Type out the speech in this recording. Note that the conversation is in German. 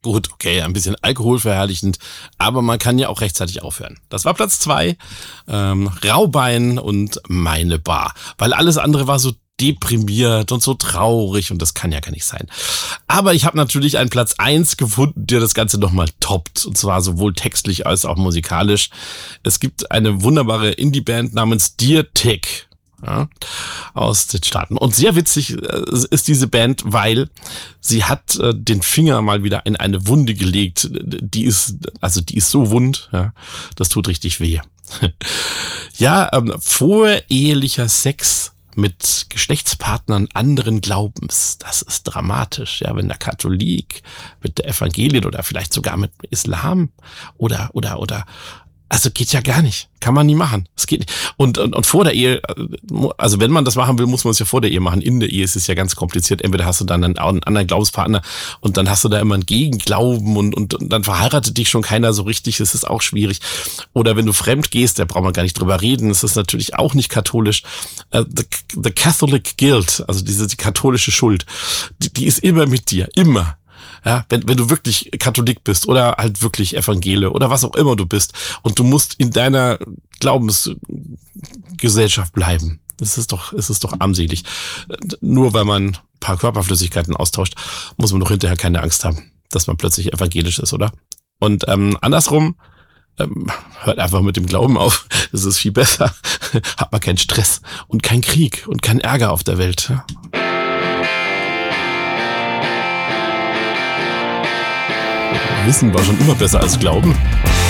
Gut, okay, ein bisschen alkoholverherrlichend, aber man kann ja auch rechtzeitig aufhören. Das war Platz 2, Raubein und Meine Bar, weil alles andere war so deprimiert und so traurig und das kann ja gar nicht sein. Aber ich habe natürlich einen Platz 1 gefunden, der das Ganze nochmal toppt, und zwar sowohl textlich als auch musikalisch. Es gibt eine wunderbare Indie-Band namens Dear Tick. Ja, aus den Staaten. Und sehr witzig ist diese Band, weil sie hat den Finger mal wieder in eine Wunde gelegt. Die ist so wund, ja, das tut richtig weh. Ja, vorehelicher Sex mit Geschlechtspartnern anderen Glaubens, das ist dramatisch. Ja, wenn der Katholik mit der Evangelien oder vielleicht sogar mit Islam oder also geht ja gar nicht. Kann man nie machen. Es geht nicht. Und vor der Ehe, also wenn man das machen will, muss man es ja vor der Ehe machen. In der Ehe ist es ja ganz kompliziert. Entweder hast du dann einen anderen Glaubenspartner und dann hast du da immer einen Gegenglauben und dann verheiratet dich schon keiner so richtig. Das ist auch schwierig. Oder wenn du fremd gehst, da braucht man gar nicht drüber reden. Das ist natürlich auch nicht katholisch. The Catholic Guilt, also die katholische Schuld, die ist immer mit dir. Immer. Ja, wenn du wirklich Katholik bist oder halt wirklich Evangele oder was auch immer du bist und du musst in deiner Glaubensgesellschaft bleiben. Es ist doch armselig. Nur weil man ein paar Körperflüssigkeiten austauscht, muss man doch hinterher keine Angst haben, dass man plötzlich evangelisch ist, oder? Und andersrum, hört einfach mit dem Glauben auf. Das ist viel besser. Hat man keinen Stress und keinen Krieg und keinen Ärger auf der Welt. Ja? Wissen war schon immer besser als Glauben.